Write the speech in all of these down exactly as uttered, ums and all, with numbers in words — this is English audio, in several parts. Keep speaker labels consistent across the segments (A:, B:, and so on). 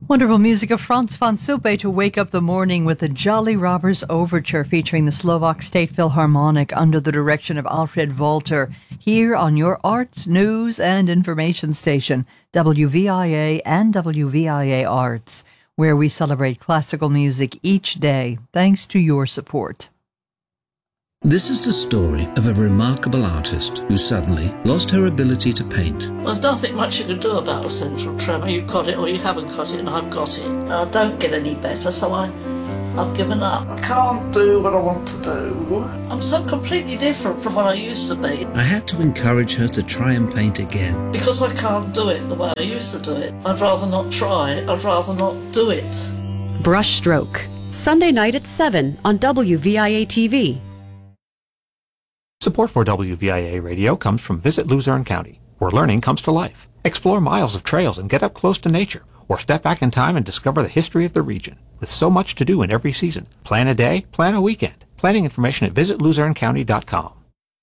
A: Wonderful music of Franz von Suppe to wake up the morning with the Jolly Robbers Overture featuring the Slovak State Philharmonic under the direction of Alfred Walter here on your arts, news, and information station, W V I A and W V I A Arts, where we celebrate classical music each day thanks to your support.
B: This is the story of a remarkable artist who suddenly lost her ability to paint.
C: There's nothing much you can do about a central tremor. You've got it or you haven't got it, and I've got it. And I don't get any better, so I, I've given up. I can't do what I want to do. I'm so completely different from what I used to be.
B: I had to encourage her to try and paint again.
C: Because I can't do it the way I used to do it. I'd rather not try. I'd rather not do it.
D: Brushstroke, Sunday night at seven on W V I A T V.
E: Support for W V I A Radio comes from Visit Luzerne County, where learning comes to life. Explore miles of trails and get up close to nature, or step back in time and discover the history of the region. With so much to do in every season, plan a day, plan a weekend. Planning information at visit luzerne county dot com.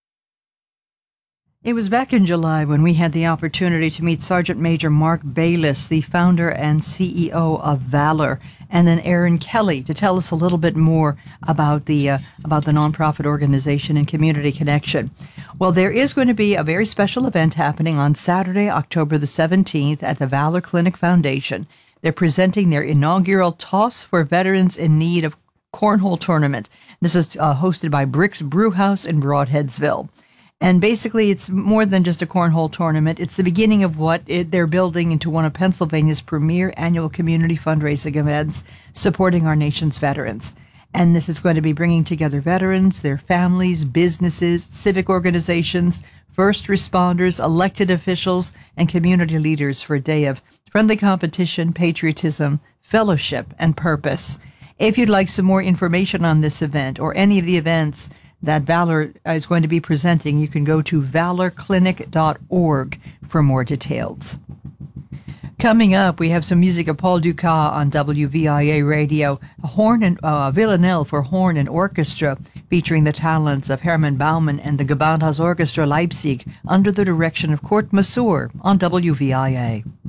A: It was back in July when we had the opportunity to meet Sergeant Major Mark Bayliss, the founder and C E O of Valor, and then Aaron Kelly to tell us a little bit more about the uh, about the nonprofit organization and community connection. Well, there is going to be a very special event happening on Saturday, October the seventeenth at the Valor Clinic Foundation. They're presenting their inaugural Toss for Veterans in Need of Cornhole Tournament. This is uh, hosted by Bricks Brewhouse in Broadheadsville. And basically, it's more than just a cornhole tournament. It's the beginning of what it, they're building into one of Pennsylvania's premier annual community fundraising events, supporting our nation's veterans. And this is going to be bringing together veterans, their families, businesses, civic organizations, first responders, elected officials, and community leaders for a day of friendly competition, patriotism, fellowship, and purpose. If you'd like some more information on this event or any of the events that Valor is going to be presenting, you can go to valor clinic dot org for more details. Coming up, we have some music of Paul Dukas on W V I A Radio, a horn and uh, Villanelle for horn and orchestra, featuring the talents of Hermann Baumann and the Gewandhaus Orchestra Leipzig under the direction of Kurt Masur on W V I A.